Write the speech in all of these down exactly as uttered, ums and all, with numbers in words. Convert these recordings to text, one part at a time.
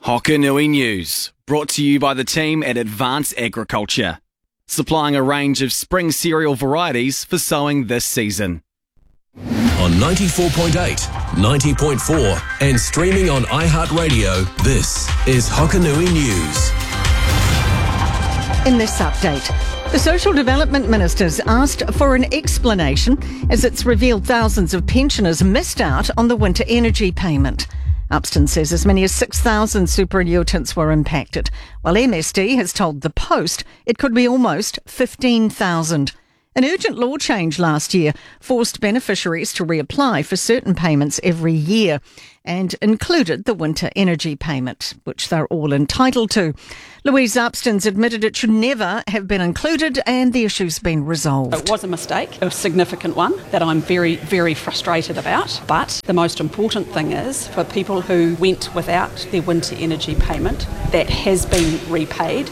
Hokanui News, brought to you by the team at Advanced Agriculture, supplying a range of spring cereal varieties for sowing this season. On ninety-four point eight, ninety point four and streaming on iHeartRadio, this is Hokanui News. In this update, the Social Development Minister's asked for an explanation as it's revealed thousands of pensioners missed out on the winter energy payment. Upston says as many as six thousand superannuitants were impacted, while M S D has told The Post it could be almost fifteen thousand. An urgent law change last year forced beneficiaries to reapply for certain payments every year and included the winter energy payment, which they're all entitled to. Louise Upston's admitted it should never have been included and the issue's been resolved. It was a mistake, a significant one that I'm very, very frustrated about. But the most important thing is for people who went without their winter energy payment, that has been repaid.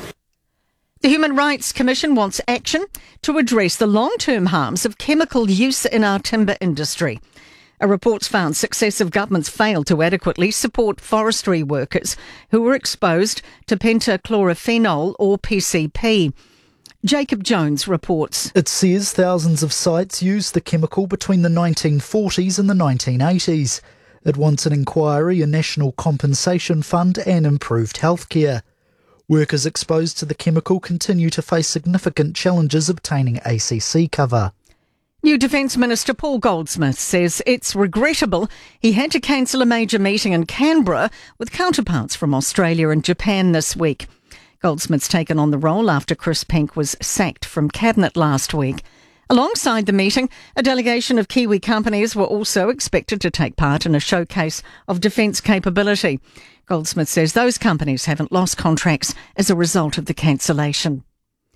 The Human Rights Commission wants action to address the long-term harms of chemical use in our timber industry. A report's found successive governments failed to adequately support forestry workers who were exposed to pentachlorophenol or P C P. Jacob Jones reports. It says thousands of sites used the chemical between the nineteen forties and the nineteen eighties. It wants an inquiry, a national compensation fund and improved healthcare. Workers exposed to the chemical continue to face significant challenges obtaining A C C cover. New Defence Minister Paul Goldsmith says it's regrettable he had to cancel a major meeting in Canberra with counterparts from Australia and Japan this week. Goldsmith's taken on the role after Chris Penk was sacked from Cabinet last week. Alongside the meeting, a delegation of Kiwi companies were also expected to take part in a showcase of defence capability. Goldsmith says those companies haven't lost contracts as a result of the cancellation.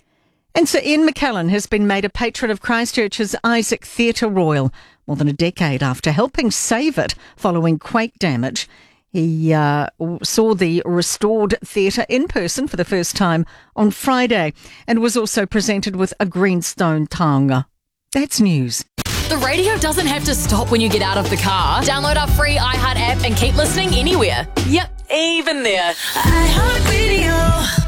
And Sir Ian McKellen has been made a patron of Christchurch's Isaac Theatre Royal more than a decade after helping save it following quake damage. He uh, saw the restored theatre in person for the first time on Friday and was also presented with a greenstone taonga. That's news. The radio doesn't have to stop when you get out of the car. Download our free iHeart app and keep listening anywhere. Yep, even there. iHeartRadio.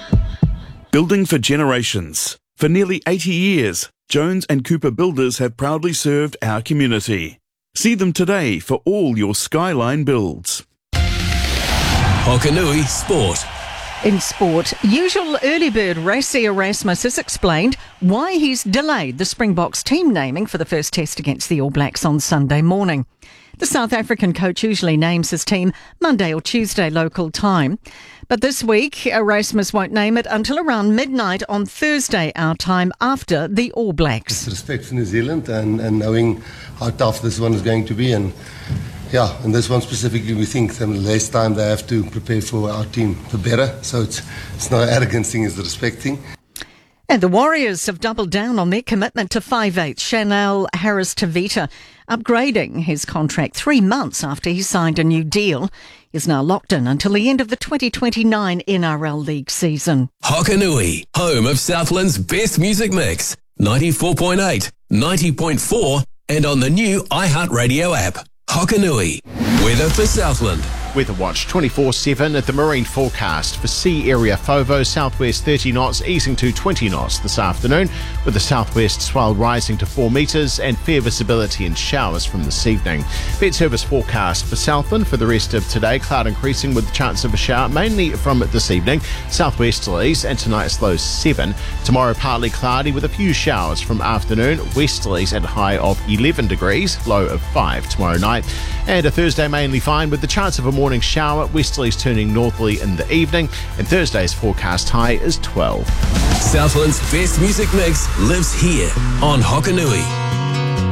Building for generations. For nearly eighty years, Jones and Cooper Builders have proudly served our community. See them today for all your Skyline builds. Hokanui Sport. In sport, usual early bird Rassie Erasmus has explained why he's delayed the Springboks team naming for the first test against the All Blacks on Sunday morning. The South African coach usually names his team Monday or Tuesday local time. But this week, Erasmus won't name it until around midnight on Thursday our time after the All Blacks. Respect for New Zealand and, and knowing how tough this one is going to be. And yeah, and this one specifically, we think the less time they have to prepare for our team, the better. So it's it's not an arrogant thing, it's a respect thing. And the Warriors have doubled down on their commitment to five eighths Chanel Harris-Tavita, upgrading his contract three months after he signed a new deal. He's now locked in until the end of the twenty twenty-nine N R L League season. Hokanui, home of Southland's best music mix. ninety-four point eight, ninety point four and on the new iHeartRadio app. Hokanui. Weather for Southland. Weather Watch twenty-four seven at the marine forecast for sea area FOVO, southwest thirty knots, easing to twenty knots this afternoon, with the southwest swell rising to four metres and fair visibility and showers from this evening. Met Service forecast for Southland for the rest of today, cloud increasing with the chance of a shower, mainly from this evening, southwesterlies and tonight's low seven. Tomorrow partly cloudy with a few showers from afternoon, westerlies at a high of eleven degrees, low of five tomorrow night. And a Thursday mainly fine with the chance of a morning shower, westerlies turning northerly in the evening, and Thursday's forecast high is twelve. Southland's best music mix lives here on Hokanui.